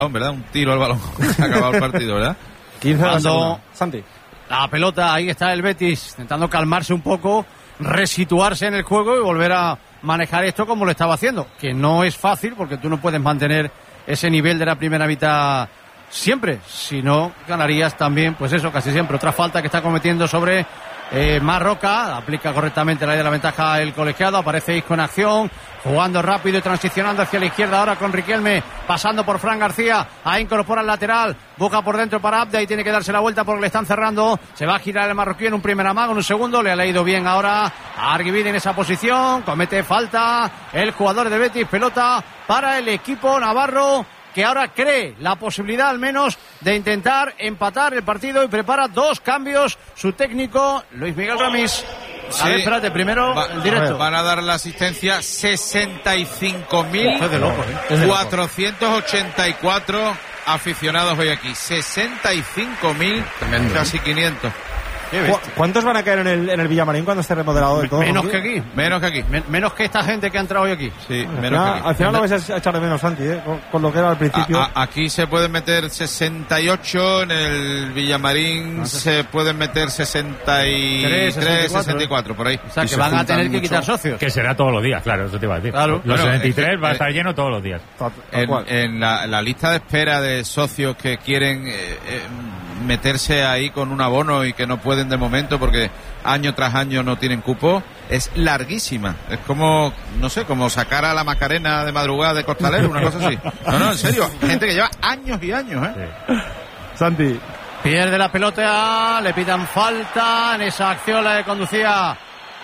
¿verdad? Un tiro al balón. Se ha acabado el partido, ¿verdad? 15 de la segunda. Santi. La pelota, ahí está el Betis, intentando calmarse un poco, resituarse en el juego y volver a manejar esto como lo estaba haciendo. Que no es fácil porque tú no puedes mantener ese nivel de la primera mitad siempre. Si no, ganarías también, pues eso, casi siempre. Otra falta que está cometiendo sobre Marroca, aplica correctamente la ley de la ventaja el colegiado, aparece Isco en acción, jugando rápido y transicionando hacia la izquierda ahora con Riquelme, pasando por Fran García, ahí incorpora el lateral, busca por dentro para Abde y tiene que darse la vuelta porque le están cerrando, se va a girar el marroquí en un primer amago, en un segundo, le ha leído bien ahora a Arguibide en esa posición, comete falta el jugador de Betis, pelota para el equipo navarro, que ahora cree la posibilidad al menos de intentar empatar el partido y prepara 2 cambios su técnico Luis Miguel Ramis. A ver, espérate, primero el directo. Van a dar la asistencia 65.484 aficionados hoy aquí. 65.000, casi 500. ¿Cuántos van a caer en el Villamarín cuando esté remodelado de todo? Menos que aquí. Menos que esta gente que ha entrado hoy aquí. Sí, menos que aquí. Al final lo vais a echar de menos, Santi, con lo que era al principio. Aquí se pueden meter 68, en el Villamarín se pueden meter 63, 64, por ahí. O sea, que van a tener que quitar socios. Que será todos los días, claro, eso te iba a decir. Claro. Los 73 va a estar lleno todos los días. En la lista de espera de socios que quieren meterse ahí con un abono y que no pueden de momento porque año tras año no tienen cupo, es larguísima. Es como, no sé, como sacar a la Macarena de madrugada de Costalero, una cosa así. No, en serio, gente que lleva años y años, ¿eh? Sí. Santi. Pierde la pelota, le pitan falta en esa acción la que conducía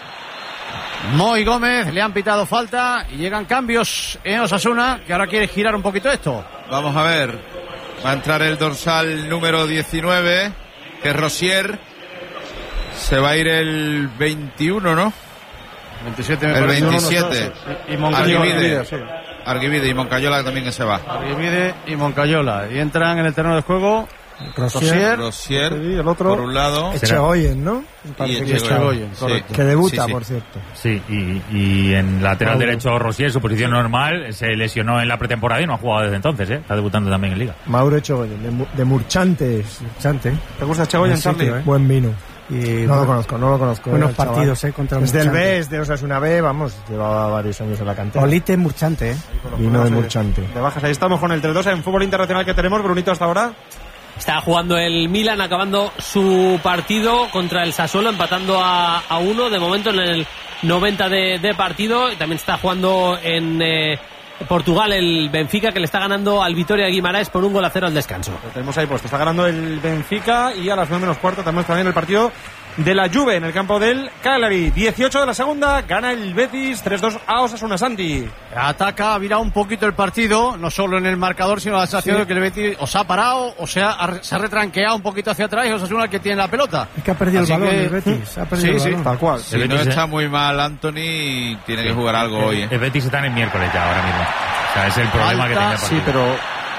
Moy Gómez, le han pitado falta y llegan cambios en Osasuna, que ahora quiere girar un poquito esto. Vamos a ver. Va a entrar el dorsal número 19, que es Rosier. Se va a ir el 21, ¿no? 27 el 27. Y Moncayola. Arguibide y Moncayola también que se va. Arguibide y Moncayola. Y entran en el terreno de juego Rosier, el otro, por un lado. Echegoyen, ¿no? Y Echegoyen, correcto. Que debuta, por cierto. Sí, y en lateral derecho Rosier, su posición normal, se lesionó en la pretemporada y no ha jugado desde entonces, Está debutando también en Liga. Mauro Echegoyen, de Murchantes. ¿Te gusta Echegoyen, Charlie? Buen vino. Y no lo conozco. Buenos partidos, contra Desde el B, es de Osasuna B, vamos, llevaba varios años en la cantera. Olite Murchante, Vino de Murchante. De bajas, ahí estamos con el 3-2 en fútbol internacional que tenemos, Brunito, hasta ahora. Está jugando el Milan, acabando su partido contra el Sassuolo, empatando a 1, de momento en el 90 de partido. Y también está jugando en Portugal el Benfica, que le está ganando al Vitoria Guimaraes por 1-0 al descanso. Lo tenemos ahí puesto, está ganando el Benfica y a las 9:15 tenemos también el partido de la Juve en el campo del Cagliari. 18 de la segunda, gana el Betis 3-2 a Osasuna. Santi. Ataca, ha virado un poquito el partido, no solo en el marcador, sino la sensación de que el Betis o se ha parado o se ha retranqueado un poquito hacia atrás y Osasuna el que tiene la pelota. Es que ha perdido el balón el Betis. Ha perdido el balón. Tal cual. Si no está muy mal Anthony, tiene que jugar algo hoy. El Betis está en el miércoles ya ahora mismo. O sea, es el problema que tiene el partido. Sí, pero...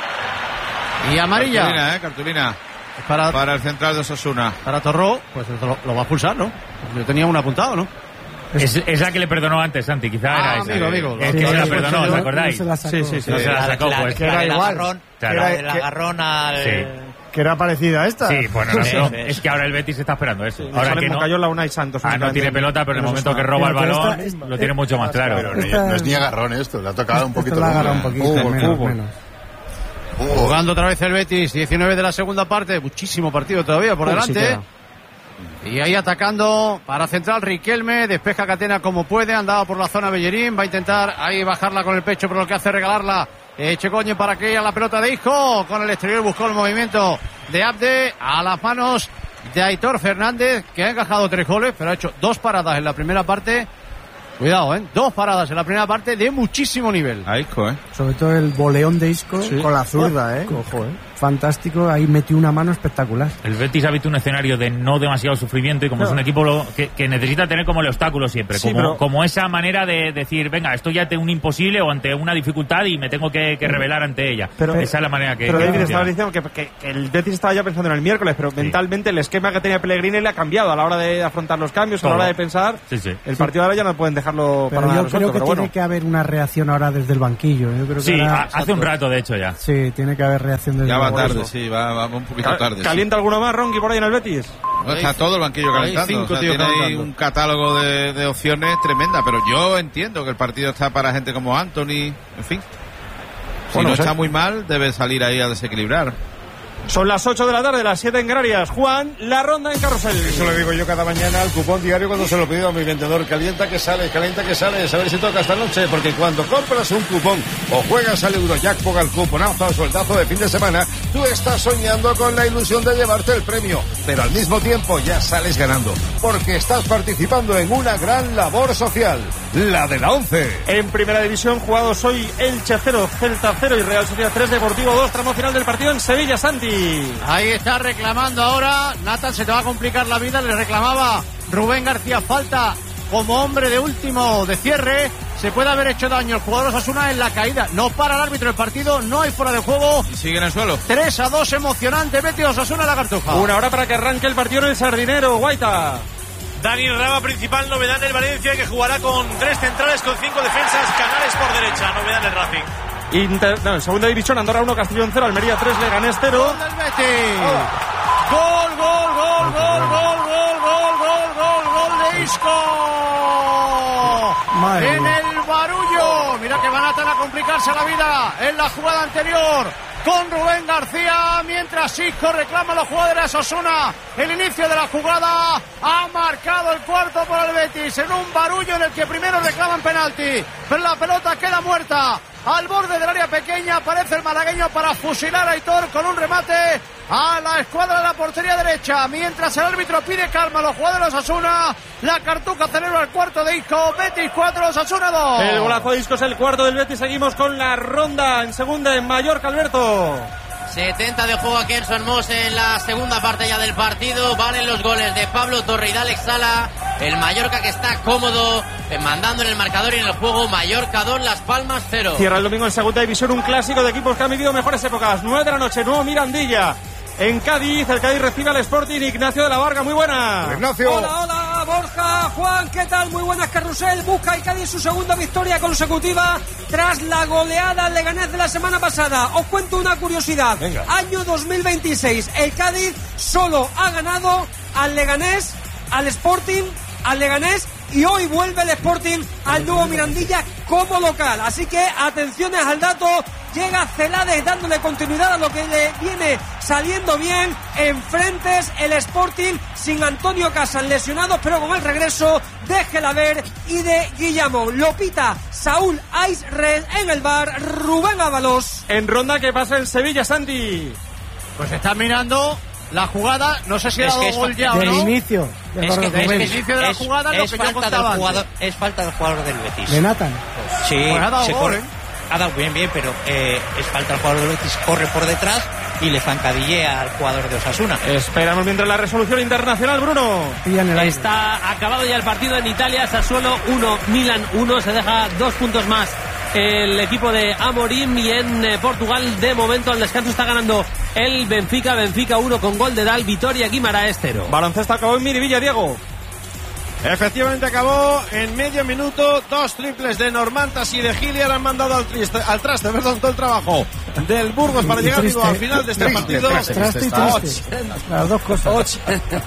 Y amarilla. Cartulina. Para el central de Osasuna. Para Torró, pues lo va a expulsar, ¿no? Yo tenía un apuntado, ¿no? Es la que le perdonó antes, Santi, quizá era esa. Amigo. Es que se la perdonó, ¿os acordáis? Sí. No se la sacó, pues. Que era igual. El agarrón al... Sí. Que era parecida a esta. Sí, bueno, no, es que ahora el Betis está esperando eso. Ahora que no, Moncayola, Unai Santos. no tiene pelota, pero en el momento que roba el balón lo tiene mucho más claro. Pero no es ni agarrón esto, le ha tocado un poquito. Le ha agarrado un poquito, menos. Jugando otra vez el Betis, 19 de la segunda parte, muchísimo partido todavía por delante. Y ahí atacando para central Riquelme, despeja Catena como puede, andaba por la zona Bellerín, va a intentar ahí bajarla con el pecho, pero lo que hace es regalarla Echegoyen para que haya la pelota de Isco, con el exterior buscó el movimiento de Abde a las manos de Aitor Fernández, que ha encajado 3 goles, pero ha hecho 2 paradas en la primera parte. Cuidado, 2 paradas en la primera parte de muchísimo nivel. A Isco, Sobre todo el boleón de Isco. Sí. Con la zurda, Ojo, fantástico, ahí metió una mano espectacular. El Betis ha visto un escenario de no demasiado sufrimiento y como es un equipo que necesita tener como el obstáculo siempre, como esa manera de decir, venga, estoy ante un imposible o ante una dificultad y me tengo que revelar ante ella. Esa es la manera que... Pero David estaba diciendo que el Betis estaba ya pensando en el miércoles, pero mentalmente el esquema que tenía Pellegrini le ha cambiado a la hora de afrontar los cambios, a la hora de pensar. Sí. El partido ahora ya no pueden dejar dejarlo pero para nada yo resuelto, creo que pero bueno. Tiene que haber una reacción ahora desde el banquillo. Yo creo que Sí, ahora, hace un rato, de hecho, ya. Sí, tiene que haber reacción desde Ya el va banquillo. tarde, sí, va un poquito tarde. ¿Calienta alguno más, Ronqui, por ahí en el Betis? No, está todo el banquillo Hay calentando. 5 O sea, tíos tiene ahí calentando. un catálogo de opciones tremenda, pero yo entiendo que el partido está para gente como Anthony, en fin. Si Bueno, no sí. está muy mal, debe salir ahí a desequilibrar. Son las 8 de la tarde, las 7 en Canarias. Juan, la ronda en carrusel. Eso lo digo yo cada mañana al cupón diario cuando se lo pido a mi vendedor. Calienta que sale, a ver si toca esta noche, porque cuando compras un cupón o juegas al Eurojackpot, al cuponazo, al sueldazo de fin de semana, tú estás soñando con la ilusión de llevarte el premio, pero al mismo tiempo ya sales ganando, porque estás participando en una gran labor social, la de la 11. En primera división, jugados hoy Elche 0, Celta 0 y Real Sociedad 3, Deportivo 2, tramo final del partido en Sevilla, Santi. Ahí está reclamando ahora. Nathan, se te va a complicar la vida. Le reclamaba Rubén García falta como hombre de último de cierre. Se puede haber hecho daño el jugador Osasuna en la caída. No para el árbitro el partido, no hay fuera de juego. Y sigue en el suelo. 3-2 emocionante. Betis Osasuna la Cartuja. Una hora para que arranque el partido en el Sardinero, Guaita. Dani Raba, principal novedad en el Valencia, que jugará con 3 centrales, con 5 defensas, Canales por derecha, novedad en el Racing. En segunda división, Andorra 1, Castellón 0, Almería 3, Leganés 0. Gol del Betis. Gol de Isco. Madre En mía. el Barullo. Mira que van a tener a complicarse la vida en la jugada anterior con Rubén García, mientras Isco reclama a los jugadores de Osasuna. El inicio de la jugada ha marcado el cuarto por el Betis en un Barullo en el que primero reclaman penalti, pero la pelota queda muerta. Al borde del área pequeña aparece el malagueño para fusilar a Aitor con un remate a la escuadra de la portería derecha. Mientras el árbitro pide calma a los jugadores de Osasuna, la Cartuja celebra el cuarto de Isco. Betis 4, Osasuna 2. El golazo de Isco es el cuarto del Betis. Seguimos con la ronda en segunda en Mallorca, Alberto. 70 de juego aquí en Son Mos en la segunda parte ya del partido. Valen los goles de Pablo Torre y de Alex Sala. El Mallorca que está cómodo, mandando en el marcador y en el juego. Mallorca 2, Las Palmas 0. Cierra el domingo en segunda división un clásico de equipos que han vivido mejores épocas. 9 de la noche, nuevo Mirandilla. En Cádiz, el Cádiz recibe al Sporting. Ignacio de la Varga, muy buena. Ignacio. Hola, Borja, Juan, ¿qué tal? Muy buenas, Carrusel. Busca el Cádiz su segunda victoria consecutiva tras la goleada al Leganés de la semana pasada. Os cuento una curiosidad. Venga. Año 2026, el Cádiz solo ha ganado al Leganés, al Sporting, al Leganés, y hoy vuelve el Sporting al nuevo Mirandilla como local. Así que atenciones al dato. Llega Celades dándole continuidad a lo que le viene saliendo bien. Enfrentes el Sporting sin Antonio Casas lesionados, pero con el regreso de Gelaber y de Guillamón. Lo pita Saúl Aisred en el bar. Rubén Ábalos. En ronda que pasa en Sevilla, Santi. Pues está mirando la jugada. No sé si ha dado gol ya o Del no. inicio. El inicio de la jugada es lo que yo contaba antes. Es falta del jugador del Betis. De Nathan. Sí, Pues ha dado se gol, corre. ¿eh? Ha dado bien, pero es falta del jugador del Betis. Corre por detrás y le zancadillea al jugador de Osasuna. Esperamos mientras la resolución internacional, Bruno. Está acabado ya el partido en Italia. Sassuolo 1, Milan 1. Se deja 2 puntos más el equipo de Amorim. Y en Portugal, de momento, al descanso está ganando el Benfica. Benfica 1 con gol de Dal. Vitoria Guimaraes 0. Baloncesto acabó en Miribilla, Diego. Efectivamente acabó en medio minuto. 2 triples de Normantas y de Giliar han mandado al traste, todo el trabajo del Burgos para llegar al final de este partido. Traste y triste. Las dos cosas.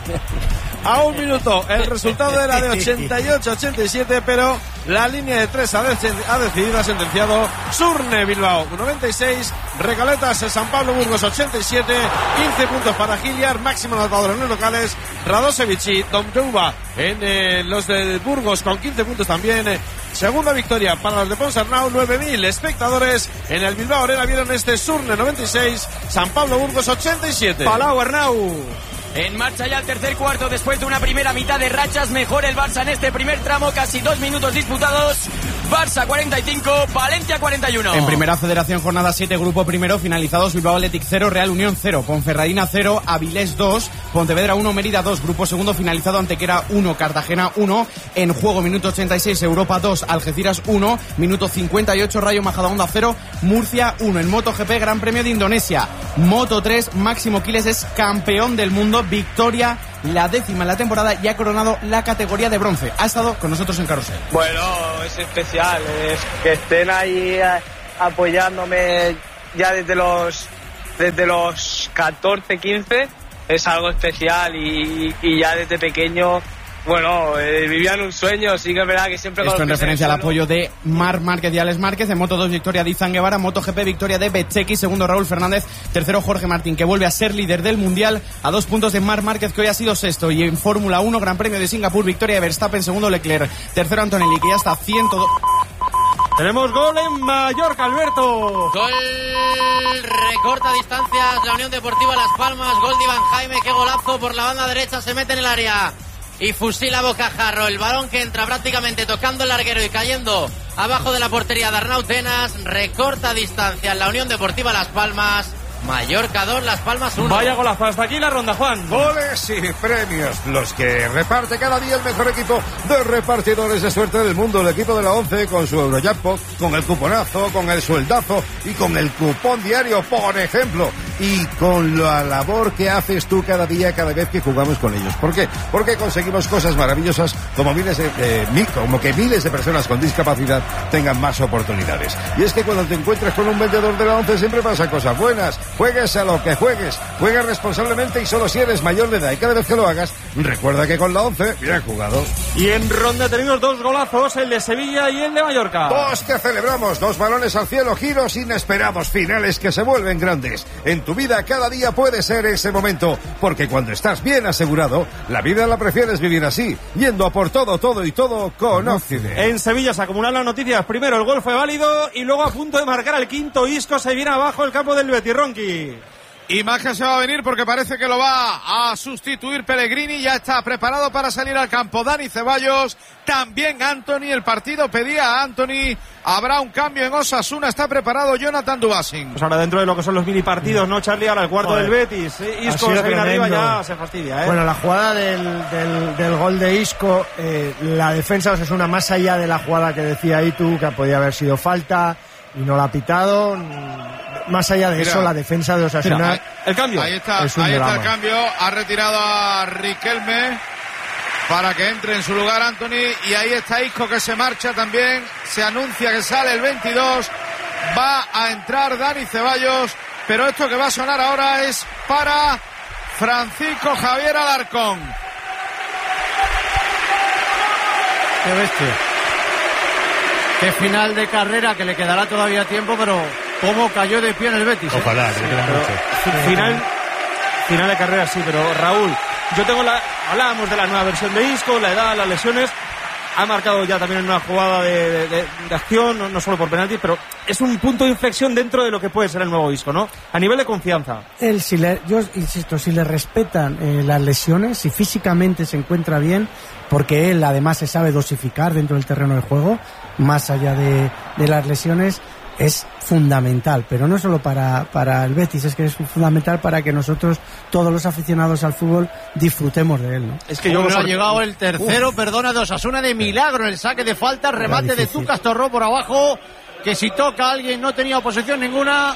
A un minuto el resultado era de 88-87, pero la línea de 3 ha decidido, ha sentenciado Surne Bilbao 96, Recoletas San Pablo Burgos 87, 15 puntos para Giliar, máximo anotador en los locales, Radosevic y Domjouba en los de Burgos con 15 puntos también. Segunda victoria para los de Ponsarnau, 9.000 espectadores en el Bilbao Arena vieron este Surne 96, San Pablo Burgos 87. Palau Arnau. En marcha ya el tercer cuarto después de una primera mitad de rachas. Mejor el Barça en este primer tramo, casi 2 minutos disputados. Barça 45, Valencia 41. En primera federación, jornada 7, grupo primero, finalizados: Bilbao Athletic 0, Real Unión 0, Ponferradina 0, Avilés 2, Pontevedra 1, Mérida 2. Grupo segundo, finalizado: Antequera 1, Cartagena 1. En juego, minuto 86, Europa 2, Algeciras 1. Minuto 58, Rayo Majadahonda 0, Murcia 1. En MotoGP, Gran Premio de Indonesia, Moto 3, Máximo Quiles es campeón del mundo. Victoria la 10ª en la temporada y ha coronado la categoría de bronce. Ha estado con nosotros en Carrusel. Bueno, es especial, es que estén ahí apoyándome ya desde los 14, 15, es algo especial y ya desde pequeño, bueno, vivían un sueño, sí que es verdad que siempre... Esto en referencia al apoyo de Marc Márquez y Alex Márquez. En Moto2 victoria de Izan Guevara, MotoGP victoria de Bezzecchi, segundo Raúl Fernández, tercero Jorge Martín, que vuelve a ser líder del Mundial a 2 puntos de Marc Márquez, que hoy ha sido sexto. Y en Fórmula 1, Gran Premio de Singapur, victoria de Verstappen, segundo Leclerc, tercero Antonelli, que ya está 102... Tenemos gol en Mallorca, Alberto. Gol, recorta distancias la Unión Deportiva Las Palmas, gol de Iván Jaime, qué golazo por la banda derecha, se mete en el área y fusila bocajarro, el balón que entra prácticamente tocando el larguero y cayendo abajo de la portería de Arnau Tenas, recorta distancias la Unión Deportiva Las Palmas. Mallorca 2, Las Palmas 1. Vaya golazo, hasta aquí la ronda, Juan. Goles y premios, los que reparte cada día el mejor equipo de repartidores de suerte del mundo, el equipo de la 11, con su Eurojackpot, con el cuponazo, con el sueldazo y con el cupón diario, por ejemplo, y con la labor que haces tú cada día, cada vez que jugamos con ellos. ¿Por qué? Porque conseguimos cosas maravillosas como que miles de personas con discapacidad tengan más oportunidades. Y es que cuando te encuentras con un vendedor de la 11 siempre pasan cosas buenas. Juegues a lo que juegues, juega responsablemente y solo si eres mayor de edad. Y cada vez que lo hagas, recuerda que con la 11, bien jugado. Y en ronda tenemos 2 golazos, el de Sevilla y el de Mallorca. 2 que celebramos, 2 balones al cielo, giros inesperados, finales que se vuelven grandes. En tu vida cada día puede ser ese momento, porque cuando estás bien asegurado, la vida la prefieres vivir así, yendo a por todo y todo con Occident. En Sevilla se acumulan las noticias. Primero el gol fue válido y luego a punto de marcar el quinto, Isco se viene abajo el campo del Betis. Ronqui. Y más que se va a venir porque parece que lo va a sustituir Pellegrini. Ya está preparado para salir al campo Dani Ceballos, también Anthony. El partido pedía a Anthony. Habrá un cambio en Osasuna. Está preparado Jonathan Dubasing. Pues ahora dentro de lo que son los mini partidos, ¿no, Charlie? Ahora el cuarto del Betis. Isco se viene arriba, ya se fastidia, ¿eh? Bueno, la jugada del gol de Isco, la defensa de Osasuna, más allá de la jugada que decía Itu, que podía haber sido falta y no la ha pitado. Más allá de eso, la defensa de Osasuna. El cambio. Ahí está el cambio. Ha retirado a Riquelme para que entre en su lugar Anthony. Y ahí está Isco, que se marcha también. Se anuncia que sale el 22. Va a entrar Dani Ceballos. Pero esto que va a sonar ahora es para Francisco Javier Alarcón. Qué bestia. Qué final de carrera, que le quedará todavía tiempo, pero cómo cayó de pie en el Betis. Ojalá, le queda mucho. Final de carrera, sí, pero Raúl, hablábamos de la nueva versión de Isco, la edad, las lesiones. Ha marcado ya también una jugada de acción, no solo por penaltis, pero es un punto de inflexión dentro de lo que puede ser el nuevo Isco, ¿no? A nivel de confianza. Yo insisto, si le respetan las lesiones, si físicamente se encuentra bien, porque él además se sabe dosificar dentro del terreno de juego, más allá de las lesiones, es fundamental, pero no solo para el Betis, es que es fundamental para que nosotros, todos los aficionados al fútbol, disfrutemos de él, ¿no? Es que ha llegado el tercero, de Osasuna de milagro, el saque de falta, remate de Lucas Torró por abajo, que si toca a alguien no tenía oposición ninguna,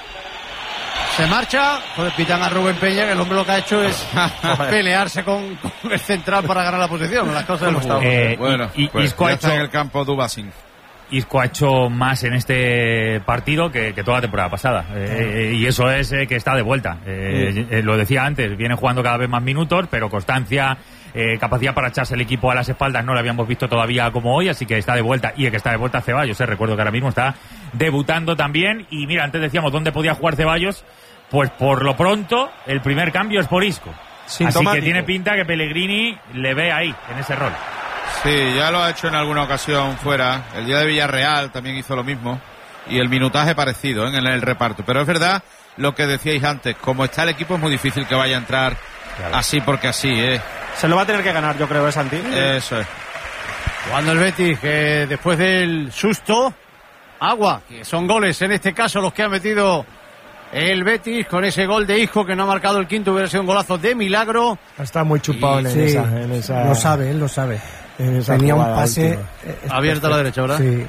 se marcha. Joder, pitan a Rubén Peña, que el hombre lo que ha hecho es pelearse con el central para ganar la posición, las cosas del fútbol. Bueno, Isco está en el campo Dubasing. Isco ha hecho más en este partido que toda la temporada pasada. Y eso es que está de vuelta. Lo decía antes, viene jugando cada vez más minutos, pero constancia, capacidad para echarse el equipo a las espaldas no lo habíamos visto todavía como hoy, así que está de vuelta. Y el que está de vuelta Ceballos, recuerdo que ahora mismo está debutando también. Y mira, antes decíamos dónde podía jugar Ceballos, pues por lo pronto el primer cambio es por Isco. Así que tiene pinta que Pellegrini le ve ahí, en ese rol. Sí, ya lo ha hecho en alguna ocasión fuera. El día de Villarreal también hizo lo mismo. Y el minutaje parecido en el reparto. Pero es verdad lo que decíais antes. Como está el equipo es muy difícil que vaya a entrar así porque así, Se lo va a tener que ganar, yo creo, Santi. Eso es. Cuando el Betis, que después del susto, agua, que son goles, en este caso los que ha metido el Betis, con ese gol de Isco que no ha marcado el quinto, hubiera sido un golazo de milagro. Está muy chupado en esa. Lo sabe, él lo sabe. Tenía un pase abierto a la derecha, ¿verdad? Sí.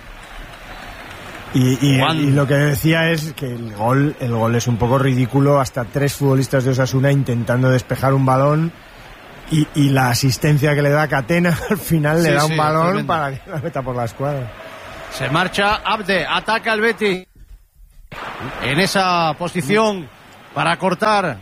Y lo que decía es que el gol es un poco ridículo. Hasta 3 futbolistas de Osasuna intentando despejar un balón Y la asistencia que le da Catena al final le da un balón tremendo. para que la meta por la escuadra. Se marcha Abde, ataca el Betis en esa posición para cortar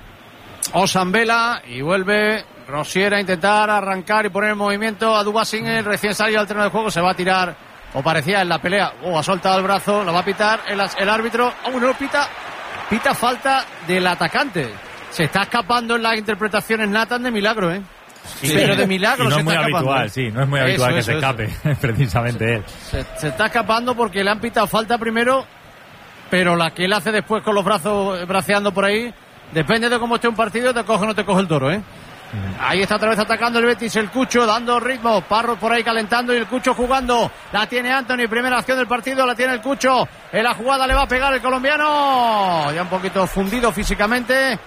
Osambela y vuelve Rosier a intentar arrancar y poner en movimiento a Dubasing, el recién salido al terreno de juego, se va a tirar, o parecía en la pelea, ha soltado el brazo, lo va a pitar el árbitro, no pita falta del atacante. Se está escapando en las interpretaciones Nathan de milagro, Sí, pero de milagro y no se es muy está escapando. habitual, sí, no es muy habitual que se escape, precisamente él. Se está escapando porque le han pitado falta primero, pero la que él hace después con los brazos braceando por ahí, depende de cómo esté un partido, te coge o no te coge el toro, Ahí está otra vez atacando el Betis, el Cucho dando ritmo, Parro por ahí calentando y el Cucho jugando, la tiene Anthony, primera acción del partido, la tiene el Cucho, en la jugada le va a pegar el colombiano, ya un poquito fundido físicamente,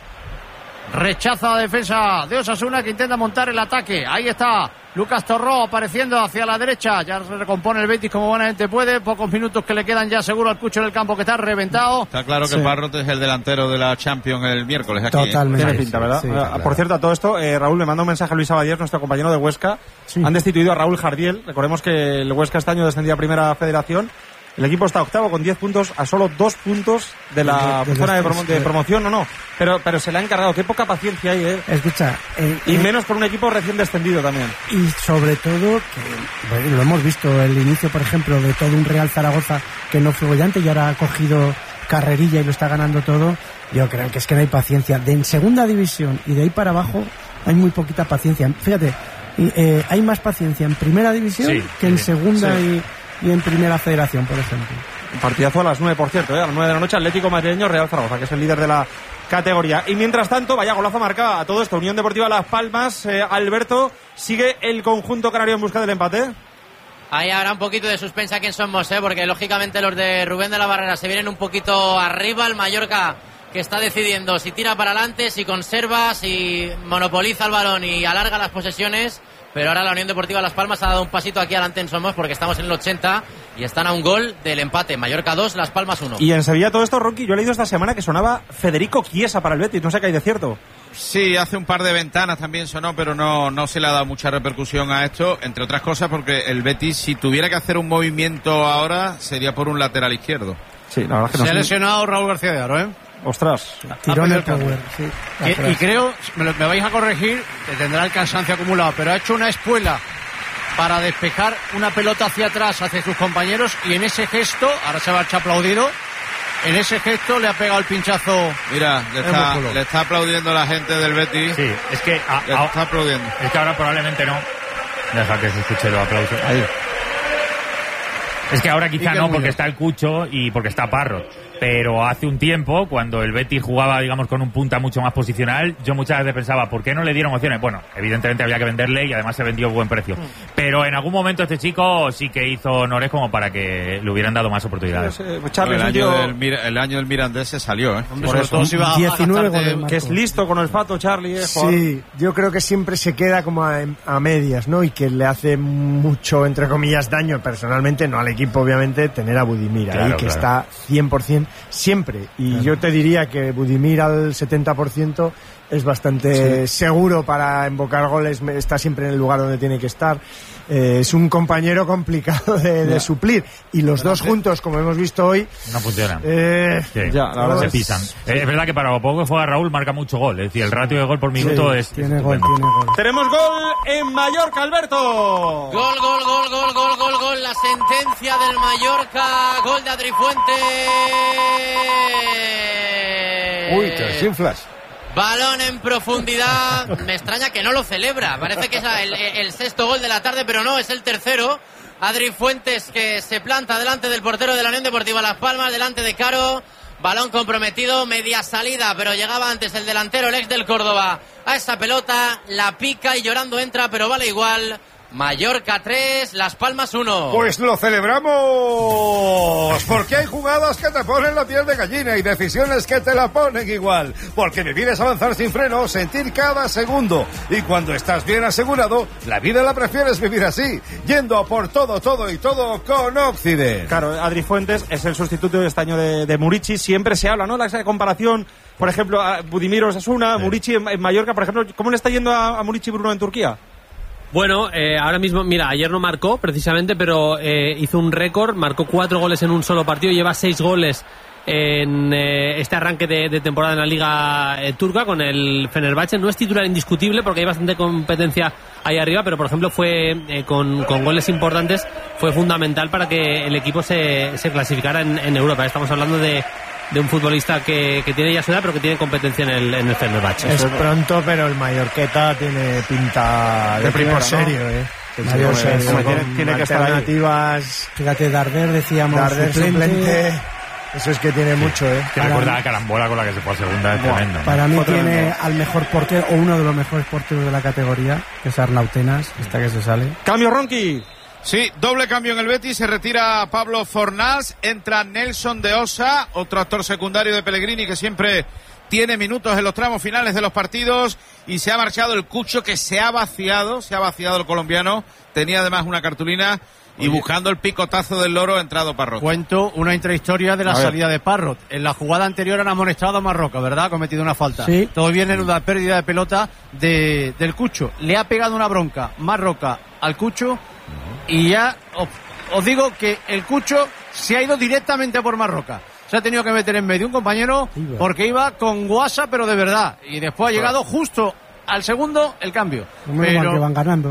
rechaza la defensa de Osasuna que intenta montar el ataque, ahí está Lucas Torró apareciendo hacia la derecha, ya se recompone el Betis como buenamente puede, pocos minutos que le quedan ya seguro al Cucho en el campo que está reventado. Está claro que Parrot es el delantero de la Champions el miércoles aquí. Totalmente. Tiene pinta, ¿verdad? Sí, claro. Por cierto, a todo esto, Raúl, le manda un mensaje a Luis Abadier, nuestro compañero de Huesca. Sí. Han destituido a Raúl Jardiel. Recordemos que el Huesca este año descendía a Primera Federación. El equipo está octavo con 10 puntos, a solo 2 puntos de la zona de promoción, pero se le ha encargado. Qué poca paciencia hay, Escucha. Y menos por un equipo recién descendido también. Y sobre todo, que bueno, lo hemos visto, el inicio, por ejemplo, de todo un Real Zaragoza que no fue bollante y ahora ha cogido carrerilla y lo está ganando todo. Yo creo que es que no hay paciencia. En segunda división y de ahí para abajo hay muy poquita paciencia. Fíjate, hay más paciencia en primera división que en segunda y en primera federación, por ejemplo. Un partidazo a las 9, por cierto, a las 9 de la noche, Atlético Madrileño, Real Zaragoza, que es el líder de la categoría. Y mientras tanto, vaya golazo marcado a todo esto. Unión Deportiva Las Palmas, Alberto, sigue el conjunto canario en busca del empate. Ahí habrá un poquito de suspensa aquí en Somos, porque lógicamente los de Rubén de la Barrera se vienen un poquito arriba. El Mallorca que está decidiendo si tira para adelante, si conserva, si monopoliza el balón y alarga las posesiones. Pero ahora la Unión Deportiva Las Palmas ha dado un pasito aquí adelante en Somos porque estamos en el 80 y están a un gol del empate. Mallorca 2, Las Palmas 1. Y en Sevilla todo esto, Rocky, yo he leído esta semana que sonaba Federico Chiesa para el Betis, no sé qué hay de cierto. Sí, hace un par de ventanas también sonó, pero no se le ha dado mucha repercusión a esto, entre otras cosas porque el Betis, si tuviera que hacer un movimiento ahora, sería por un lateral izquierdo. Sí, la verdad es que no. Se ha lesionado Raúl García de Aro, Ostras. Tirón el power, sí. Y creo, me vais a corregir, que tendrá el cansancio acumulado, pero ha hecho una espuela para despejar una pelota hacia atrás, hacia sus compañeros, y en ese gesto, ahora se va a echar aplaudido, en ese gesto le ha pegado el pinchazo. Mira, le está aplaudiendo la gente del Betis. Sí, es que está aplaudiendo. Es que ahora probablemente no. Deja que se escuche los aplausos. Ahí. Es que ahora quizá no, porque está el Cucho y porque está Parro. Pero hace un tiempo, cuando el Betis jugaba, digamos, con un punta mucho más posicional, yo muchas veces pensaba, ¿por qué no le dieron opciones? Bueno, evidentemente había que venderle y además se vendió a buen precio. Pero en algún momento este chico sí que hizo honores como para que le hubieran dado más oportunidades. El año del Mirandés se salió, Por eso, 19 goles, que es listo con el fato, Charlie. Sí, yo creo que siempre se queda como a medias, ¿no? Y que le hace mucho, entre comillas, daño personalmente, no al equipo, obviamente, tener a Budimir ahí, que está 100% siempre. Y yo te diría que Budimir al 70% es bastante seguro para invocar goles, está siempre en el lugar donde tiene que estar. Es un compañero complicado de suplir. Y los dos juntos, como hemos visto hoy, no funcionan. La verdad se pisan. Es verdad que para lo poco que juega Raúl marca mucho gol. Es decir, el ratio de gol por minuto es. Tiene gol. Tenemos gol en Mallorca, Alberto. Gol. La sentencia del Mallorca. Gol de Adri Fuentes. Uy, te desinflas. Balón en profundidad. Me extraña que no lo celebra. Parece que es el sexto gol de la tarde, pero no, es el tercero. Adri Fuentes que se planta delante del portero de la Unión Deportiva Las Palmas, delante de Caro. Balón comprometido, media salida, pero llegaba antes el delantero, el ex del Córdoba, a esa pelota. La pica y llorando entra, pero vale igual. Mallorca 3, Las Palmas 1. Pues lo celebramos, porque hay jugadas que te ponen la piel de gallina y decisiones que te la ponen igual, porque vivir es avanzar sin freno, sentir cada segundo, y cuando estás bien asegurado, la vida la prefieres vivir así, yendo a por todo y todo con Occident. Claro, Adri Fuentes es el sustituto de este año de Murici, siempre se habla, ¿no? La comparación, por ejemplo, a Budimir Osasuna, Murici en Mallorca, por ejemplo, ¿cómo le está yendo a Murici Bruno en Turquía? Bueno, ahora mismo, mira, ayer no marcó precisamente, pero hizo un récord, marcó 4 goles en un solo partido, lleva 6 goles en este arranque de temporada en la Liga Turca con el Fenerbahce. No es titular indiscutible porque hay bastante competencia ahí arriba, pero por ejemplo fue con goles importantes, fue fundamental para que el equipo se clasificara en Europa. Estamos hablando de un futbolista que tiene ya su edad, pero que tiene competencia en el Fenerbahce. Es pronto, pero el Mallorqueta tiene pinta de primera, serio, ¿no? Mayor serio, tiene que estar alternativas. Fíjate, Darder, decíamos, Darder suplente. Eso es que tiene mucho, Que recuerda la carambola con la que se fue a segunda, es tremendo. Para mí tiene al mejor portero, o uno de los mejores porteros de la categoría, que es Arnautenas, esta que se sale. ¡Cambio, Ronqui! Sí, doble cambio en el Betis, se retira Pablo Fornals, entra Nelson de Osa, otro actor secundario de Pellegrini que siempre tiene minutos en los tramos finales de los partidos, y se ha marchado el Cucho, que se ha vaciado el colombiano, tenía además una cartulina, y buscando el picotazo del loro ha entrado Parrot. Cuento una intrahistoria de la salida de Parrot. En la jugada anterior han amonestado a Marroca, ¿verdad? Ha cometido una falta. Sí. Todo viene en una pérdida de pelota del Cucho. Le ha pegado una bronca Marroca al Cucho, y ya os digo que el Cucho se ha ido directamente por Marroca. Se ha tenido que meter en medio un compañero porque iba con guasa, pero de verdad. Y después ha llegado justo al segundo el cambio. Pero que van ganando.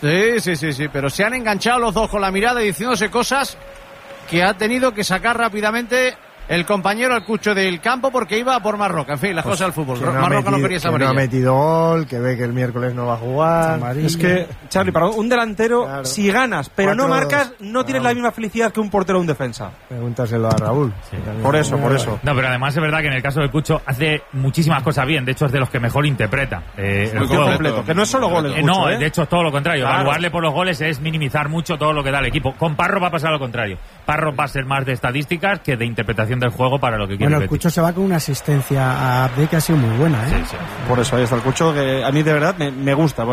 Sí, pero se han enganchado los dos con la mirada y diciéndose cosas que ha tenido que sacar rápidamente el compañero al Cucho del campo porque iba por Marroca. En fin, las cosas del fútbol. Marroca no quería saber. No ha metido gol, que ve que el miércoles no va a jugar. Es que, Charlie, para un delantero, si ganas, pero no marcas, no tienes la misma felicidad que un portero o un defensa. Pregúntaselo a Raúl. Sí. Por eso. No, pero además es verdad que en el caso del Cucho hace muchísimas cosas bien. De hecho, es de los que mejor interpreta el juego completo. Que no es solo goles. No, de hecho es todo lo contrario. Claro. Evaluarle por los goles es minimizar mucho todo lo que da el equipo. Con Parro va a pasar lo contrario. Parro va a ser más de estadísticas que de interpretación del juego para lo que quiere. Bueno, el Cucho se va con una asistencia a Abde que ha sido muy buena, ¿eh? Sí. Por eso ahí está el Cucho, que a mí de verdad me gusta.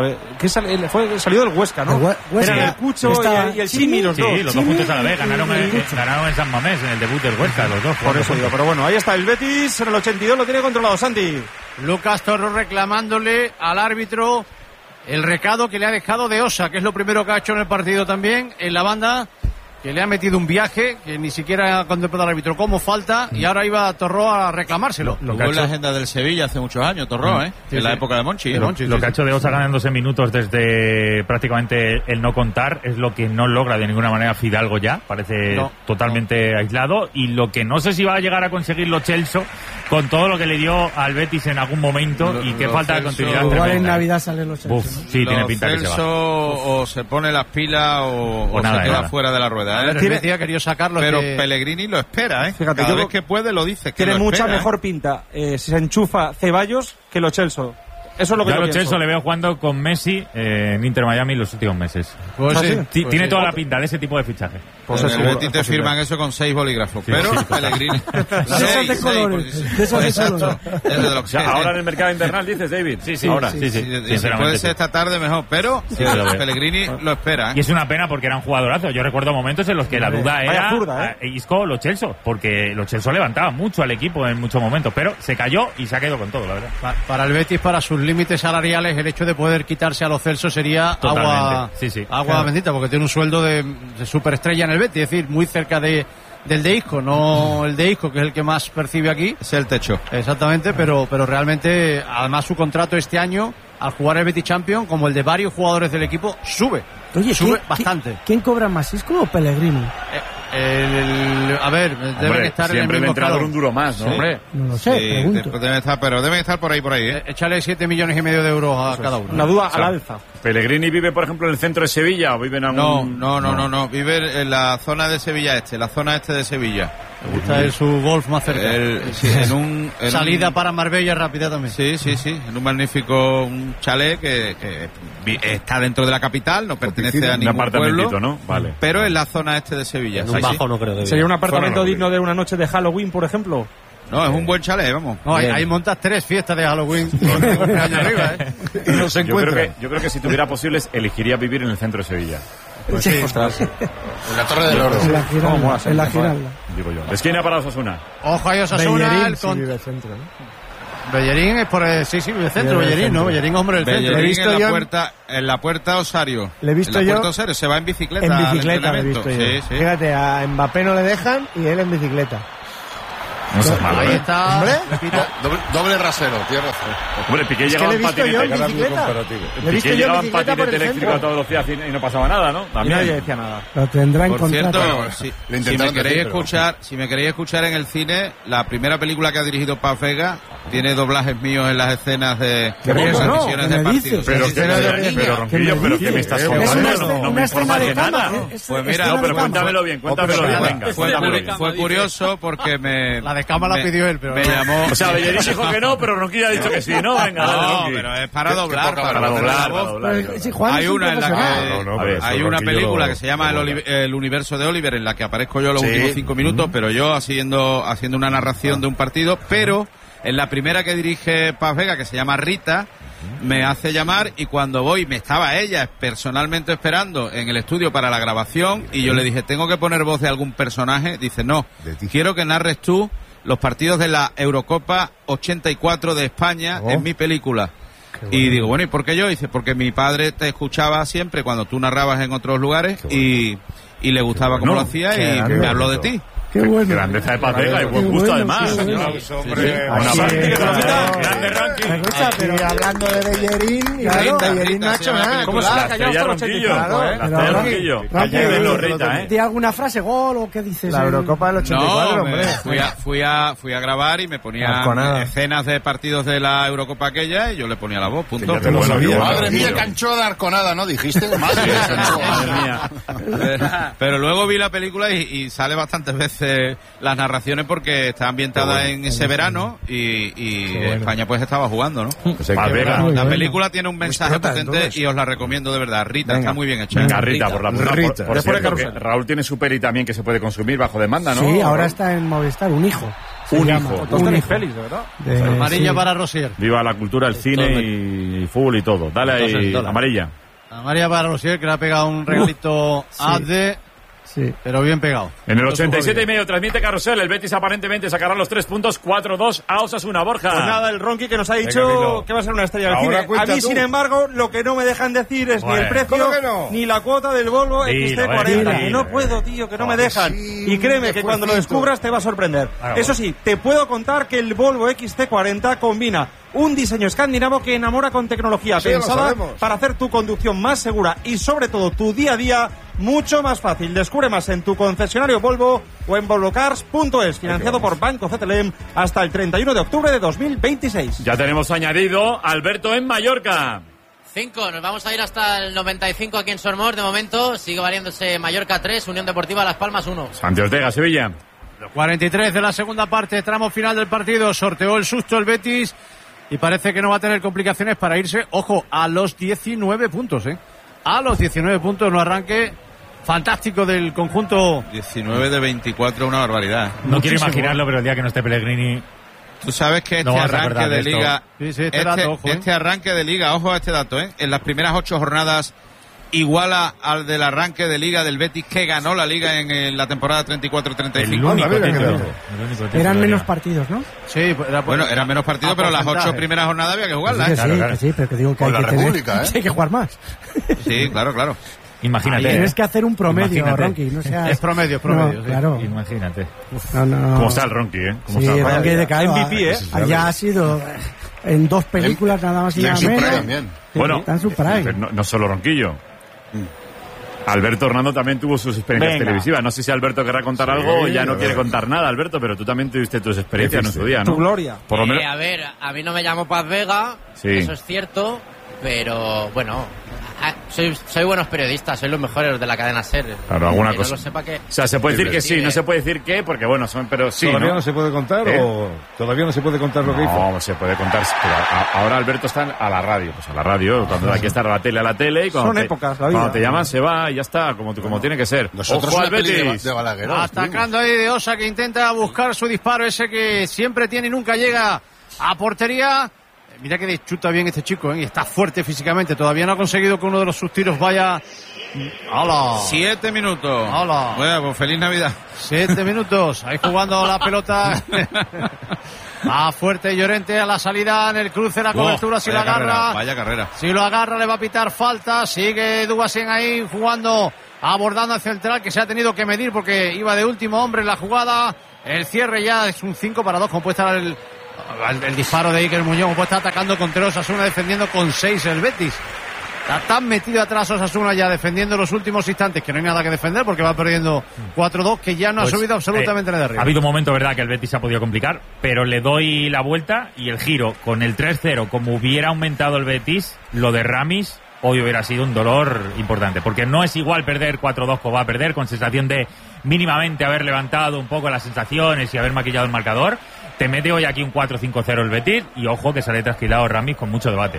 Salió del Huesca, ¿no? Era el Cucho y el Chimi, los dos. Sí, los dos juntos a la vez. Ganaron en San Mamés, en el debut del Huesca, los dos. Por eso digo, pero bueno, ahí está el Betis, en el 82 lo tiene controlado, Santi. Lucas Torro reclamándole al árbitro el recado que le ha dejado de Osa, que es lo primero que ha hecho en el partido también, en la banda, que le ha metido un viaje que ni siquiera ha contemplado el árbitro como falta, y ahora iba Torró a reclamárselo. Lo que en la agenda del Sevilla hace muchos años, Torró, en la época de Monchi. Lo que ha hecho de Osa ganándose minutos desde prácticamente el no contar es lo que no logra de ninguna manera Fidalgo ya, parece totalmente aislado, y lo que no sé si va a llegar a conseguir Lo Celso con todo lo que le dio al Betis en algún momento y que falta de continuidad. Igual en Navidad salen Lo Celso. Sí, tiene pinta que se va. O se pone las pilas o nada, se queda fuera de la rueda. Quería sacarlo, pero Pellegrini lo espera, Fíjate, cada vez que puede lo dice. Tiene mucha mejor pinta si se enchufa Ceballos que Lo Celso. Eso es lo que yo pienso. Lo Celso le veo jugando con Messi en Inter Miami los últimos meses. Tiene toda la pinta de ese tipo de fichaje. En el Betis te firman eso con 6 bolígrafos, pero Pellegrini. Ahora en el mercado invernal dices, David. Sí. Ahora, sí. Si puede ser esta tarde mejor, pero Pellegrini lo espera. Y es una pena porque era un jugadorazo. Yo recuerdo momentos en los que la duda era Isco Lo Celso, porque Lo Celso levantaba mucho al equipo en muchos momentos, pero se cayó y se ha quedado con todo, la verdad. Para el Betis, para sus límites salariales, el hecho de poder quitarse a Lo Celso sería agua bendita, porque tiene un sueldo de superestrella en el Betis, es decir, muy cerca del de Isco, no el de Isco, que es el que más percibe aquí. Es el techo. Exactamente, pero realmente, además su contrato este año, al jugar el Betis Champions, como el de varios jugadores del equipo, sube bastante. ¿Quién cobra más, Isco o Pellegrini? Deben estar siempre en el mismo entrenador un duro más, ¿no? Hombre. No lo sé, pregunto. Deben estar por ahí, Échale 7,5 millones de euros a cada uno. Una duda al alza. ¿Pellegrini vive, por ejemplo, en el centro de Sevilla o vive en algún...? No. Vive en la zona de Sevilla la zona este de Sevilla. Me gusta su golf más cerca. Salida para Marbella rápida también. Sí. En un magnífico chalet que está dentro de la capital, no pertenece a ningún pueblo, ¿no? Vale. Pero en la zona este de Sevilla. En un bajo no creo que ¿Sería un apartamento digno de una noche de Halloween, por ejemplo? No, es un buen chalet, vamos. No, ahí montas 3 fiestas de Halloween allá arriba, ¿eh? No se encuentra. Yo creo que si tuviera posibles, elegiría vivir en el centro de Sevilla. Pues sí. En la Torre del Oro. En la Giralda. Digo yo. Esquina para Osasuna. Ojo ahí Osasuna. Bellerín sí vive el centro, ¿no? Bellerín es por el... Sí, vive el centro. Bellerín, ¿no? Bellerín, hombre, el centro. Bellerín en la puerta Osario. Le he visto en la yo. puerta Osario, se va en bicicleta. En bicicleta le he visto yo. Sí. Fíjate, a Mbappé no le dejan y él en bicicleta. No seas malo, Ahí está. Hombre, Doble rasero, tienes razón. Hombre, Piqué llegaba en patinete. Piqué llegaba en patinete eléctrico a toda velocidad y no pasaba nada, ¿no? También. Nadie decía nada. Lo tendrá en Por cierto, contrato. si me queréis escuchar en el cine, la primera película que ha dirigido Paz Vega tiene doblajes míos en las escenas de transmisiones de partidos. Pero Ronquillo, ¿pero qué me estás contando? No me informas de nada. Pues mira, pero cuéntamelo bien, venga. Fue curioso porque La de cama la pidió él, pero... Me llamó... O sea, Bellerín dijo que no, pero Ronquillo ha dicho que sí, ¿no? Venga, no, pero es para doblar. Para doblar. Hay una en la que... Hay una película que se llama El universo de Oliver, en la que aparezco yo los últimos 5 minutos, pero yo haciendo una narración de un partido, pero en la primera que dirige Paz Vega, que se llama Rita, me hace llamar y cuando voy, me estaba ella personalmente esperando en el estudio para la grabación y yo le dije, ¿tengo que poner voz de algún personaje? Dice, no, quiero que narres tú los partidos de la Eurocopa 84 de España en mi película. Y digo, bueno, ¿y por qué yo? Dice, porque mi padre te escuchaba siempre cuando tú narrabas en otros lugares y le gustaba cómo lo hacía y me habló de ti. Qué bueno. Grandeza de Paz Vega y buen gusto además. Grande ranking. Pero hablando de Bellerín, claro, Bellerín no ha hecho nada. ¿Cómo se la callado Ronquillo? ¿Di alguna frase, gol o qué dices? La Eurocopa del 84, hombre. Fui a grabar y me ponía escenas de partidos de la Eurocopa aquella y yo le ponía la voz, punto. Madre mía, cancho de Arconada, ¿no? Dijiste. Madre mía. Pero luego vi la película y sale bastantes veces las narraciones porque está ambientada en ese verano y España pues estaba jugando, ¿no? La película tiene un mensaje potente y os la recomiendo de verdad. Rita, está muy bien hecha. Venga, Rita, por cierto, que Raúl tiene su peli también que se puede consumir bajo demanda, ¿no? Sí, ahora está en Movistar, Un hijo. Un hijo. Félix, ¿verdad? Amarilla para Rosier. Viva la cultura, el cine y fútbol y todo. Dale ahí, amarilla. Amarilla para Rosier, que le ha pegado un regalito a de... Sí, pero bien pegado. En el 87,5 transmite Carrusel. El Betis aparentemente sacará los 3 puntos. 4-2 a Osasuna. Borja. Pues nada, el Ronqui que nos ha dicho que va a ser una estrella del cine. A mí, sin embargo, lo que no me dejan decir es ni el precio ni la cuota del Volvo XC40. Que no puedo, tío, que no me dejan. Y créeme que cuando lo descubras te va a sorprender. Eso sí, te puedo contar que el Volvo XC40 combina un diseño escandinavo que enamora con tecnología pensada para hacer tu conducción más segura y sobre todo tu día a día mucho más fácil. Descubre más en tu concesionario Volvo o en volvocars.es, financiado por Banco CTLM hasta el 31 de octubre de 2026. Ya tenemos añadido Alberto en Mallorca. 5, nos vamos a ir hasta el 95 aquí en Sormos. De momento sigue valiéndose Mallorca 3, Unión Deportiva Las Palmas 1. Santi Ortega, Sevilla. 43 de la segunda parte, tramo final del partido. Sorteó el susto el Betis y parece que no va a tener complicaciones para irse, ojo, a los 19 puntos, A los 19 puntos, no arranque fantástico del conjunto. 19 de 24, una barbaridad. No quiero imaginarlo, pero el día que no esté Pellegrini... Tú sabes que este arranque de Liga... Este arranque de Liga, ojo a este dato, en las primeras 8 jornadas iguala al del arranque de Liga del Betis que ganó la Liga en la temporada 34-35. Eran menos partidos, ¿no? Sí, bueno, eran menos partidos, pero las 8 primeras jornadas había que jugarlas. Sí, pero que digo que hay que República, hay que jugar más. Sí, claro. Imagínate. Tienes que hacer un promedio, Ronqui. No seas... Es promedio, no, claro. Imagínate. No. ¿Cómo está el Ronqui, ¿Cómo está el Ronqui de cara? MVP, Ya ha sido en 2 películas nada más y nada menos. Bueno, está en su prime. No solo Ronquillo. Alberto Hernando también tuvo sus experiencias televisivas. No sé si Alberto querrá contar algo o ya no quiere contar nada, Alberto, pero tú también tuviste tus experiencias en su día, ¿no? Tu gloria. Por lo menos... A ver, a mí no me llamo Paz Vega, eso es cierto, pero bueno, Soy buenos periodistas, soy los mejores de la cadena SER. Claro, alguna que cosa. No lo sepa que... O sea, se puede decir que sí, no se puede decir que, porque bueno, pero sí. ¿Todavía no se puede contar o todavía no se puede contar lo que hizo? No, se puede contar. Pero ahora Alberto está a la radio. Pues a la radio, cuando hay que estar a la tele. Y cuando Son épocas, la vida. Cuando te llaman, se va y ya está, como tiene que ser. Nosotros Ojo una al peli Betis. de Balagueró. Atacando ahí de Osa, que intenta buscar su disparo, ese que siempre tiene y nunca llega a portería. Mira que chuta bien este chico, y está fuerte físicamente. Todavía no ha conseguido que uno de sus tiros vaya. ¡Hala! 7 minutos. ¡Hala! Bueno, pues feliz Navidad. 7 minutos. Ahí jugando la pelota. Fuerte Llorente a la salida en el cruce, la cobertura. Si lo agarra. Vaya carrera. Si lo agarra, le va a pitar falta. Sigue Duasen ahí jugando, abordando al central, que se ha tenido que medir porque iba de último hombre en la jugada. El cierre ya es un 5-2, como puede estar el disparo de Iker Muñoz, como puede estar atacando con Osasuna, defendiendo con 6 el Betis. Está tan metido atrás Osasuna ya defendiendo los últimos instantes que no hay nada que defender porque va perdiendo 4-2, que ya no ha subido absolutamente nada de arriba. Ha habido un momento, verdad, que el Betis se ha podido complicar, pero le doy la vuelta y el giro con el 3-0, como hubiera aumentado el Betis, lo de Ramis hoy hubiera sido un dolor importante, porque no es igual perder 4-2 como va a perder, con sensación de mínimamente haber levantado un poco las sensaciones y haber maquillado el marcador. Te mete hoy aquí un 4-5-0 el Betis y ojo que sale trasquilado Ramis con mucho debate.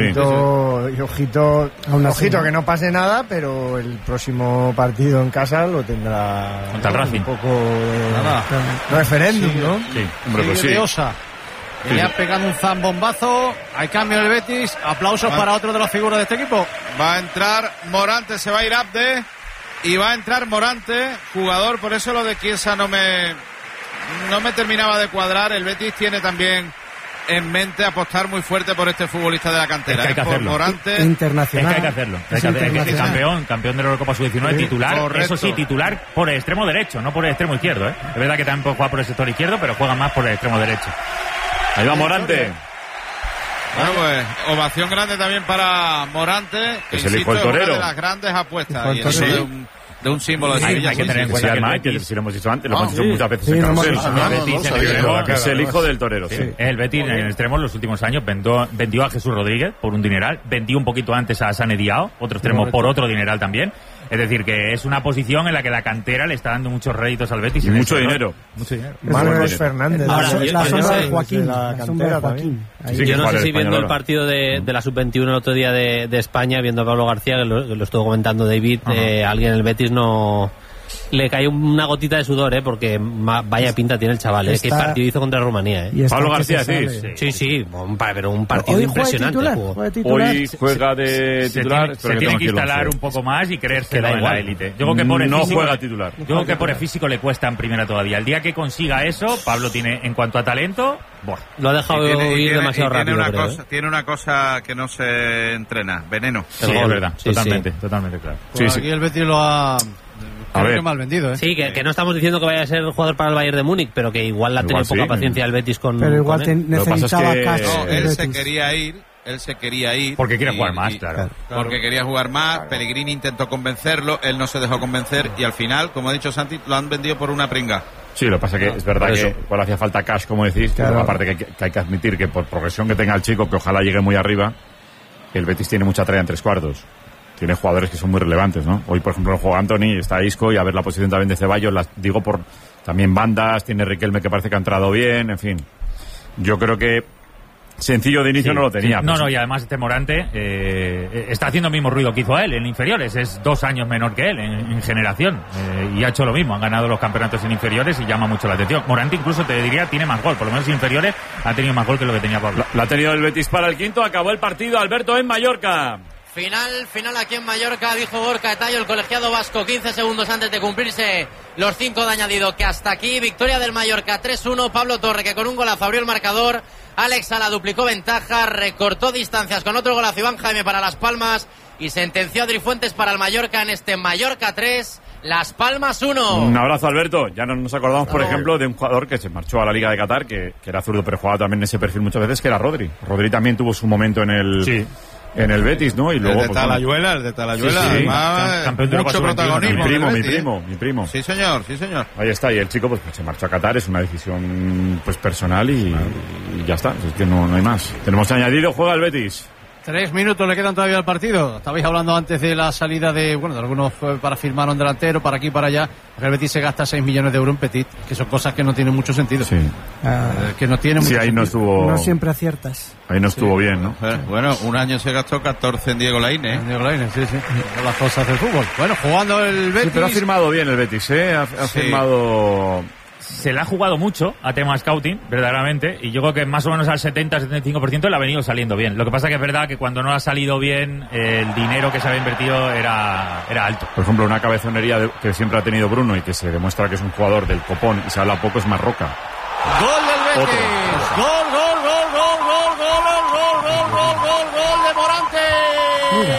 Ojito que no pase nada, pero el próximo partido en casa lo tendrá contra el Racing. Un poco referéndum, ¿no? Sí, hombre, pues sí. De Osa. Le ha pegado un zambombazo. Hay cambio del Betis. Aplausos para otro de las figuras de este equipo. Va a entrar Morante, se va a ir Abde y va a entrar Morante, jugador. Por eso lo de Chiesa no me terminaba de cuadrar. El Betis tiene también en mente apostar muy fuerte por este futbolista de la cantera. Es que hay que hacerlo. Morante. Internacional. Es que hay que hacerlo. Campeón de la Eurocopa Sub-19, titular. Correcto. Eso sí, titular por el extremo derecho, no por el extremo izquierdo. Es verdad que también juega por el sector izquierdo, pero juega más por el extremo derecho. Ahí va Morante. Bueno, pues ovación grande también para Morante. Que es el hijo del Insisto, torero. una de las grandes apuestas. Y eso de un símbolo de Sevilla. Hay que tener en cuenta que si lo hemos dicho antes, lo hemos dicho muchas veces en Carrusel. Es el hijo del torero. Sí. El Betis en el extremo en los últimos años vendió a Jesús Rodríguez por un dineral, vendió un poquito antes a Sane Diao, otro extremo por otro dineral también. Es decir, que es una posición en la que la cantera le está dando muchos réditos al Betis. Y mucho dinero. Manuel Fernández. La sombra de Joaquín. La cantera también. Yo no sé si viendo el partido de la Sub-21 el otro día de España, viendo a Pablo García, que lo estuvo comentando David, alguien en el Betis no... Le cayó una gotita de sudor, porque vaya pinta tiene el chaval, ¿Qué partido hizo contra Rumanía, Pablo García, sí, pero un partido impresionante. Hoy juega de titular. Se tiene que instalar un poco más y creérselo en la élite. Yo creo que por el físico, juega titular. Yo creo que por el físico le cuesta en primera todavía. El día que consiga eso, Pablo tiene, en cuanto a talento, lo ha dejado ir demasiado rápido. Tiene una cosa que no se entrena, veneno. Sí, es verdad, totalmente claro. Aquí el Betis lo ha... Creo que mal vendido, Sí, que no estamos diciendo que vaya a ser jugador para el Bayern de Múnich, pero que igual ha tenido poca paciencia el Betis con. Pero igual necesitaba cash. No, él se quería ir. Porque quiere jugar más, claro. Porque quería jugar más. Pellegrini intentó convencerlo, él no se dejó convencer y al final, como ha dicho Santi, lo han vendido por una pringa. Sí, lo que pasa que es verdad que igual hacía falta cash, como decís, pero aparte que hay que admitir que por progresión que tenga el chico, que ojalá llegue muy arriba, el Betis tiene mucha tarea en tres cuartos. Tiene jugadores que son muy relevantes, ¿no? Hoy, por ejemplo, en el juego Anthony, está Isco y a ver la posición también de Ceballos, digo por también bandas, tiene Riquelme que parece que ha entrado bien, en fin. Yo creo que sencillo de inicio no lo tenía. No, y además este Morante está haciendo el mismo ruido que hizo él en inferiores, es 2 años menor que él en generación, y ha hecho lo mismo, han ganado los campeonatos en inferiores y llama mucho la atención. Morante incluso te diría tiene más gol, por lo menos en inferiores ha tenido más gol que lo que tenía Pablo. La ha tenido el Betis para el quinto, acabó el partido, Alberto, en Mallorca. Final aquí en Mallorca, dijo Gorka Tallo, el colegiado vasco, 15 segundos antes de cumplirse los 5 de añadido, que hasta aquí, victoria del Mallorca 3-1, Pablo Torre, que con un golazo abrió el marcador, Alex Sala duplicó ventaja, recortó distancias con otro golazo Iván Jaime para Las Palmas y sentenció a Adri Fuentes para el Mallorca en este Mallorca 3, Las Palmas 1. Un abrazo, Alberto. Ya no nos acordamos, por ejemplo, de un jugador que se marchó a la Liga de Qatar, que era zurdo, pero jugaba también en ese perfil muchas veces, que era Rodri. Rodri también tuvo su momento en el Betis, ¿no? Y luego, el de Talayuela, además, campeón de mucho protagonismo. Mi primo. Sí, señor. Ahí está, y el chico pues se marchó a Qatar, es una decisión pues personal y ya está, es que no hay más. Tenemos añadido, juega el Betis. 3 minutos le quedan todavía al partido. Estabais hablando antes de la salida de algunos para firmar un delantero, para aquí y para allá. El Betis se gasta 6 millones de euros en Petit, que son cosas que no tienen mucho sentido. Sí. Que no tienen mucho ahí sentido. no estuvo. No siempre aciertas. Ahí no estuvo bien, ¿no? Bueno, un año se gastó 14 en Diego Lainez. En Diego Lainez, sí. Las cosas del fútbol. Bueno, jugando el Betis. Sí, pero ha firmado bien el Betis, ¿eh? Ha firmado. Se le ha jugado mucho a tema scouting, verdaderamente, y yo creo que más o menos al 70-75% le ha venido saliendo bien. Lo que pasa que es verdad que cuando no ha salido bien, el dinero que se había invertido era alto. Por ejemplo, una cabezonería que siempre ha tenido Bruno y que se demuestra que es un jugador del copón y se habla poco es Marroca. Gol del Betis. Gol de Morante.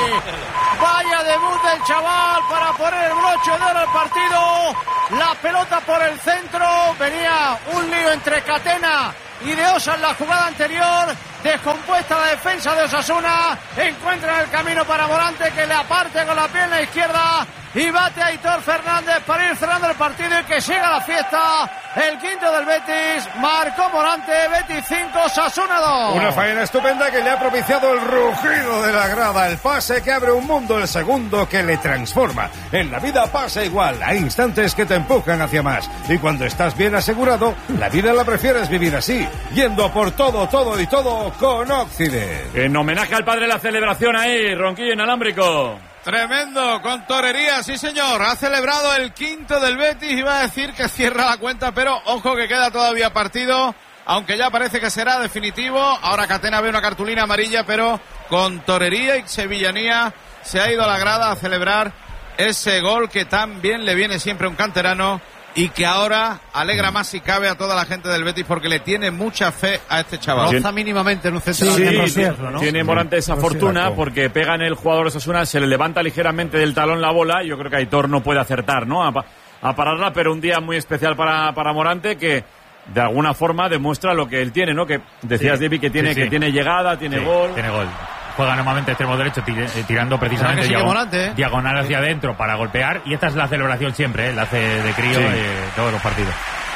Vaya debut del chaval para poner el broche de oro al partido. La pelota por el centro. Venía un lío entre Catena y De Osa en la jugada anterior. Descompuesta la defensa de Osasuna. Encuentra el camino para Morante, que le aparte con la pierna izquierda. Y bate a Aitor Fernández para ir cerrando el partido y que siga la fiesta. El quinto del Betis. Marcó Morante. Betis 5, Osasuna 2. Una faena estupenda que le ha propiciado el rugido de la grada. El pase que abre un mundo, el segundo que le transforma. En la vida pasa igual. Hay instantes que te empujan hacia más. Y cuando estás bien asegurado, la vida la prefieres vivir así. Yendo por todo y todo con Occident. En homenaje al padre la celebración ahí, Ronquillo inalámbrico. Tremendo, con torería, sí señor. Ha celebrado el quinto del Betis. Iba a decir que cierra la cuenta, pero ojo que queda todavía partido, aunque ya parece que será definitivo. Ahora Catena ve una cartulina amarilla, pero con torería y sevillanía se ha ido a la grada a celebrar ese gol que tan bien le viene siempre a un canterano y que ahora alegra más si cabe a toda la gente del Betis porque le tiene mucha fe a este chaval. Roza mínimamente en un centro ¿no? Tiene Morante esa fortuna porque pega en el jugador Osasuna, se le levanta ligeramente del talón la bola y yo creo que Aitor no puede acertar, ¿no? A pararla, pero un día muy especial para Morante que de alguna forma demuestra lo que él tiene, ¿no? Que decías, David, que tiene llegada, tiene gol. Tiene gol. Juega normalmente extremo derecho tirando precisamente diagonal hacia adentro para golpear, y esta es la celebración siempre, la hace de crío todos los partidos.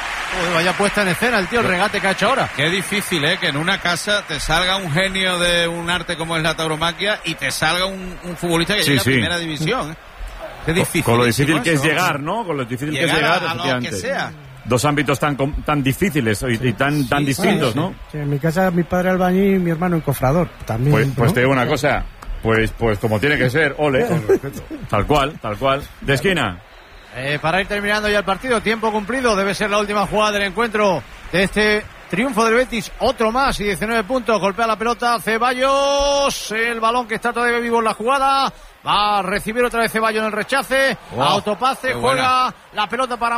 Vaya puesta en escena el tío, el regate que ha hecho ahora. Qué difícil, que en una casa te salga un genio de un arte como es la tauromaquia y te salga un futbolista que llega a primera división. Qué difícil. Con lo difícil que es llegar, ¿no? Con lo difícil que es llegar a lo que sea. Dos ámbitos tan difíciles y tan distintos, ¿no? Sí, en mi casa mi padre albañil y mi hermano encofrador. También, pues te digo una cosa, pues como tiene que ser, ole. Tal cual. De esquina. Para ir terminando ya el partido, tiempo cumplido, debe ser la última jugada del encuentro de este triunfo del Betis, otro más y 19 puntos, golpea la pelota Ceballos, el balón que está todavía vivo en la jugada, va a recibir otra vez Ceballos en el rechace, autopase, juega la pelota para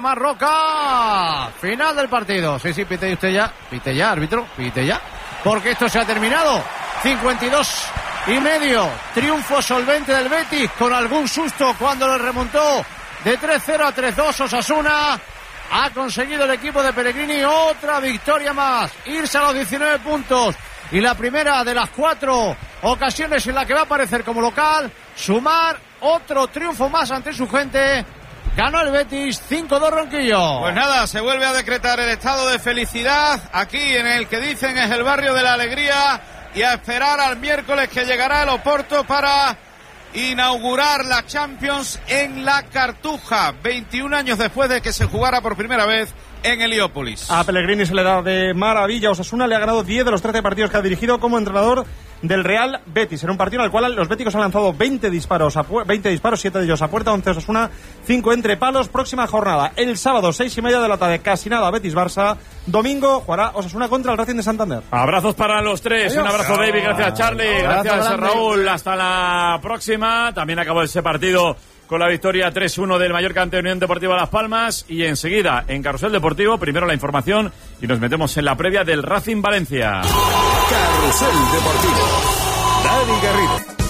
Marroca, final del partido, sí, pite ya, árbitro, porque esto se ha terminado, 52,5, triunfo solvente del Betis, con algún susto cuando le remontó de 3-0 a 3-2 Osasuna. Ha conseguido el equipo de Pellegrini otra victoria más, irse a los 19 puntos y la primera de las 4 ocasiones en la que va a aparecer como local, sumar otro triunfo más ante su gente. Ganó el Betis 5-2 Ronquillo. Pues nada, se vuelve a decretar el estado de felicidad aquí en el que dicen es el barrio de la alegría, y a esperar al miércoles que llegará el Oporto para inaugurar la Champions en la Cartuja, 21 años después de que se jugara por primera vez en Heliópolis. A Pellegrini se le da de maravilla. Osasuna le ha ganado 10 de los 13 partidos que ha dirigido como entrenador del Real Betis. En un partido en el cual los béticos han lanzado 20 disparos, 7 de ellos a puerta, 11 Osasuna, 5 entre palos. Próxima jornada, el sábado, 6:30 de la tarde, casi nada, Betis-Barça. Domingo jugará Osasuna contra el Racing de Santander. Abrazos para los tres. Adiós. Un abrazo, David. Gracias, Charlie. Gracias, Raúl. Hasta la próxima. También acabó ese partido con la victoria 3-1 del Mallorca ante Unión Deportiva Las Palmas. Y enseguida, en Carrusel Deportivo, primero la información y nos metemos en la previa del Racing Valencia. Carrusel Deportivo. Dani Garrido.